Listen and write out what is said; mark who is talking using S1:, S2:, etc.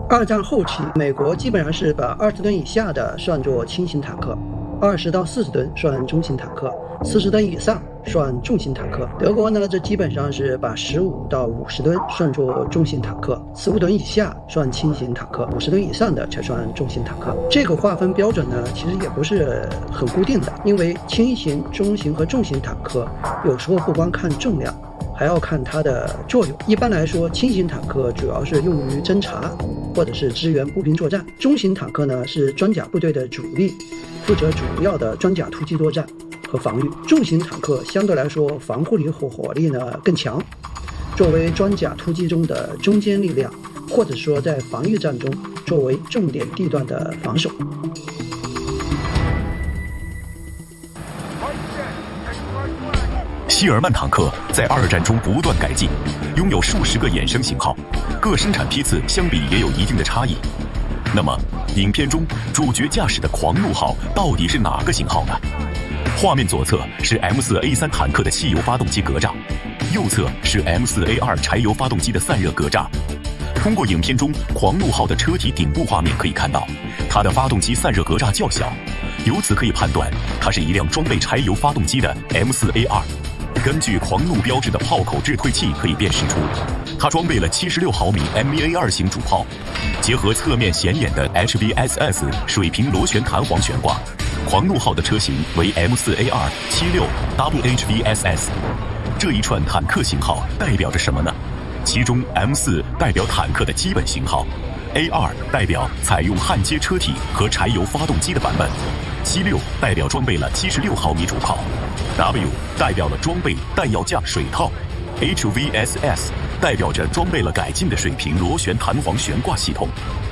S1: 二战后期，美国基本上是把20吨以下的算作轻型坦克，20到40吨算中型坦克，40吨以上算重型坦克。德国呢，这基本上是把15到50吨算作重型坦克，15吨以下算轻型坦克，50吨以上的才算重型坦克。这个划分标准呢，其实也不是很固定的，因为轻型、中型和重型坦克有时候不光看重量，还要看它的作用。一般来说，轻型坦克主要是用于侦察或者是支援步兵作战，中型坦克呢是装甲部队的主力，负责主要的装甲突击作战和防御。重型坦克相对来说防护力和火力呢更强，作为装甲突击中的中坚力量，或者说在防御战中作为重点地段的防守。
S2: 希尔曼坦克在2战中不断改进，拥有数十个衍生型号，各生产批次相比也有一定的差异。那么，影片中主角驾驶的狂怒号到底是哪个型号呢？画面左侧是 M4A3 坦克的汽油发动机格栅，右侧是 M4A2 柴油发动机的散热格栅。通过影片中狂怒号的车体顶部画面可以看到，它的发动机散热格栅较小，由此可以判断它是一辆装备柴油发动机的 M4A2。根据狂怒标志的炮口制退器可以辨识出，它装备了76毫米 MEA2 型主炮，结合侧面显眼的 HVSS 水平螺旋弹簧悬挂，狂怒号的车型为 M4A2 76 WHVSS。这一串坦克型号代表着什么呢？其中 M4 代表坦克的基本型号， A2 代表采用焊接车体和柴油发动机的版本，76代表装备了76毫米主炮， W 代表了装备弹药架水套， HVSS 代表着装备了改进的水平螺旋弹簧悬挂系统。